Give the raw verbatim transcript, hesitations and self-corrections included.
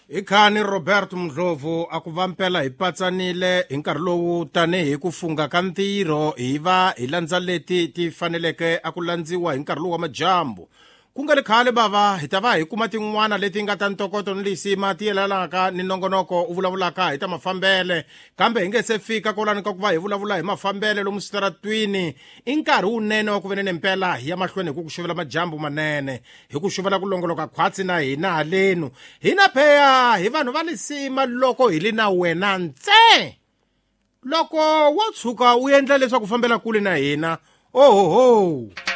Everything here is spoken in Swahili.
Ikhani Robert Mdlovu akuvampela hi patsanile hi nkarhi lowu tani hi ku funga ka ntirho hi va hi landza leti ti faneleke aku landziwa hi nkarhi lowu wa majambu. Ku nga ri khale bava hi ta va hi kuma tin'wana leti nga ta ntokoto ni lisima ti yelanaka ni nongonoko u vulavulaka hi ta mafambele, kambe hi nge se fika kolani ka ku va hi vulavula hi mafambele lomu switaratwini. I nkarhi wunene wa ku venene mpela hi ya mahlweni hi ku ku xuvela majambu manene, hi ku xuvela ku longoloka khwatsi na hina halenu. Hina pheya hi vanhu va lisima loko hi li na wena ntse. Loko wa tshuka u endla leswaku fambela kule na hina, ohoho.